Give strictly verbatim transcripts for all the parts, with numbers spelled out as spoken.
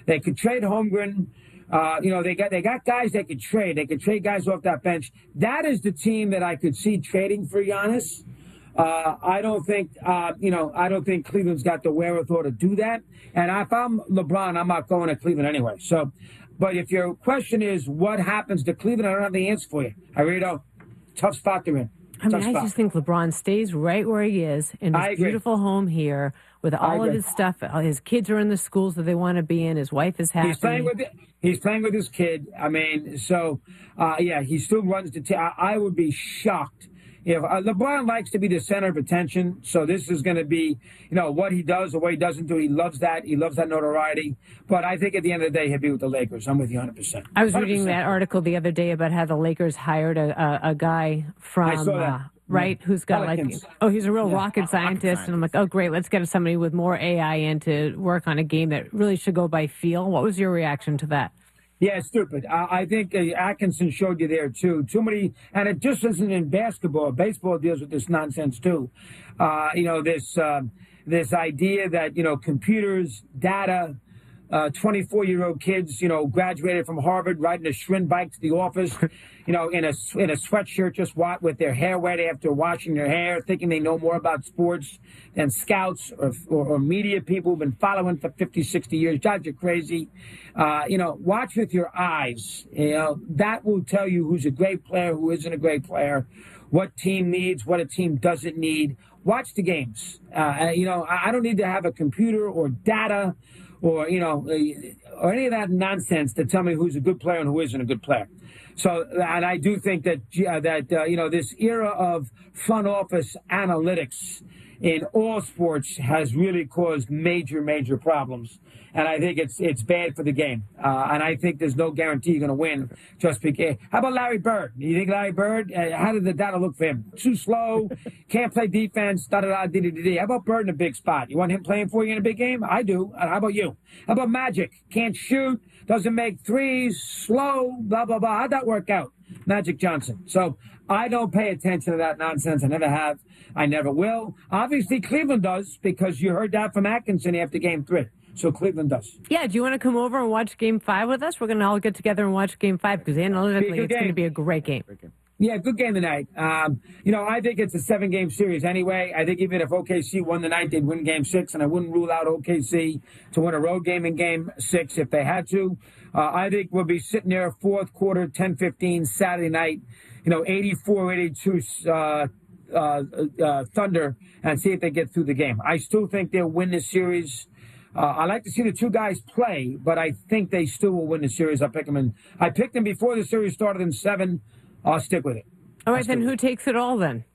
They could trade Holmgren. Uh, you know, they got they got guys they could trade. They could trade guys off that bench. That is the team that I could see trading for Giannis. Uh, I don't think, uh, you know, I don't think Cleveland's got the wherewithal to do that. And if I'm LeBron, I'm not going to Cleveland anyway. So, but if your question is what happens to Cleveland, I don't have the answer for you. I really don't. Tough spot they're in. I mean, Tough I spot. just think LeBron stays right where he is in his beautiful home here with all of his stuff. His kids are in the schools that they want to be in. His wife is happy. He's playing with he's playing with his kid. I mean, so uh, yeah, he still runs the team. I would be shocked if uh, LeBron likes to be the center of attention. So this is going to be, you know, what he does or what he doesn't do. He loves that. He loves that notoriety. But I think at the end of the day, he'll be with the Lakers. I'm with you one hundred percent. I was one hundred percent. reading that article the other day about how the Lakers hired a, a, a guy from. I saw that. Uh, Right, who's got Pelicans. like, oh, he's a real Yeah. rocket scientist. And I'm like, oh, great, let's get somebody with more A I in to work on a game that really should go by feel. What was your reaction to that? Yeah, stupid. I, I think uh, Atkinson showed you there, too. Too many, and it just isn't in basketball. Baseball deals with this nonsense, too. Uh, you know, this, uh, this idea that, you know, computers, data, uh, twenty-four-year-old kids, you know, graduated from Harvard, riding a Schwinn bike to the office, you know, in a, in a sweatshirt, just wa- with their hair wet after washing their hair, thinking they know more about sports than scouts or, or, or media people who've been following for fifty, sixty years. Drives you crazy. Uh, you know, watch with your eyes. You know, that will tell you who's a great player, who isn't a great player, what team needs, what a team doesn't need. Watch the games. Uh, you know, I don't need to have a computer or data or, you know, or any of that nonsense to tell me who's a good player and who isn't a good player. So, and I do think that, uh, that uh, you know, this era of front office analytics in all sports has really caused major, major problems. And I think it's it's bad for the game. Uh, and I think there's no guarantee you're going to win just because. How about Larry Bird? You think Larry Bird, uh, how did the data look for him? Too slow, can't play defense, da-da-da, dee-dee-dee. How about Bird in a big spot? You want him playing for you in a big game? I do. Uh, how about you? How about Magic? Can't shoot, doesn't make threes, slow, blah, blah, blah. How'd that work out? Magic Johnson. So I don't pay attention to that nonsense. I never have. I never will. Obviously, Cleveland does, because you heard that from Atkinson after game three. So Cleveland does. Yeah, do you want to come over and watch Game Five with us? We're going to all get together and watch Game Five because analytically it's going to be a great game. Yeah, good game tonight. Um, you know, I think it's a seven-game series anyway. I think even if O K C won tonight, they'd win Game Six, and I wouldn't rule out O K C to win a road game in Game Six if they had to. Uh, I think we'll be sitting there fourth quarter, ten fifteen Saturday night. You know, eighty-four eighty-two uh, uh, uh, Thunder, and see if they get through the game. I still think they'll win this series. Uh, I like to see the two guys play, but I think they still will win the series. I pick them in. I picked them before the series started in seven. I'll stick with it. All right, then who takes it all then?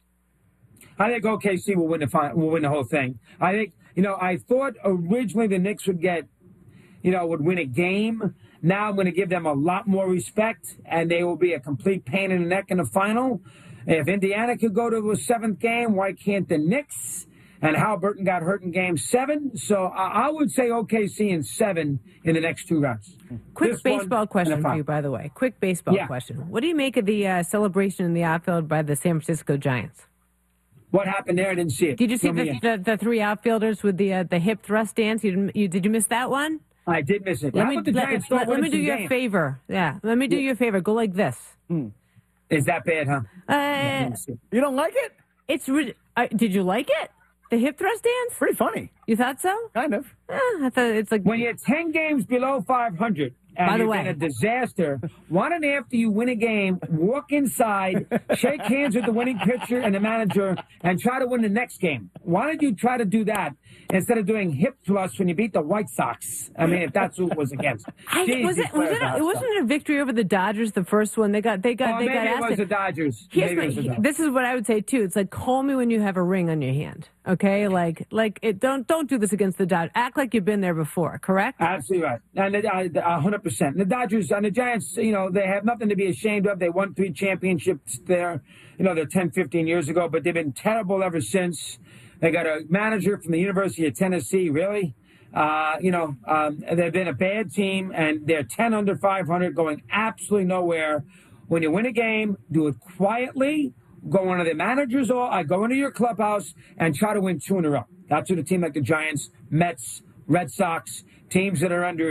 I think O K C will win the final, will win the whole thing. I think, you know, I thought originally the Knicks would get, you know, would win a game. Now I'm going to give them a lot more respect, and they will be a complete pain in the neck in the final. If Indiana could go to a seventh game, why can't the Knicks? And Halliburton got hurt in game seven. So I, I would say O K C in seven in the next two rounds. Quick This baseball question for you, by the way. Quick baseball yeah. question. What do you make of the uh, celebration in the outfield by the San Francisco Giants? What happened there? I didn't see it. Did you see Tell the, the, the three outfielders with the uh, the hip thrust dance? You, didn't, you Did you miss that one? I did miss it. Let How me, about the let, Giants let, start let me do winning you some a games? favor. Yeah, let me do Yeah. you a favor. Go like this. Mm. Is that bad, huh? Uh, you don't like it? It's uh, Did you like it? The hip thrust dance? Pretty funny. You thought so? Kind of. Eh, I thought it's like when you're ten games below five hundred and By the you've way. been a disaster, why don't after you win a game, walk inside, shake hands with the winning pitcher and the manager, and try to win the next game? Why don't you try to do that instead of doing hip thrusts when you beat the White Sox? I mean, if that's who it was against. I, Jeez, was it, was it, it wasn't it a victory over the Dodgers, the first one. They got, they got, Oh, they maybe got it asked was it. the Dodgers. Here's Maybe it was my, the Dodgers. this is what I would say too. It's like, call me when you have a ring on your hand. Okay, like, like it. Don't, don't do this against the Dodgers. Act like you've been there before. Correct? Absolutely right. And a hundred percent. The Dodgers and the Giants, you know, they have nothing to be ashamed of. They won three championships there, you know, they're ten, fifteen years ago, but they've been terrible ever since. They got a manager from the University of Tennessee, really. Uh, you know, um, they've been a bad team, and they're ten under five hundred, going absolutely nowhere. When you win a game, do it quietly. Go into the manager's or I go into your clubhouse and try to win two in a row. That's what a team like the Giants, Mets, Red Sox, teams that are under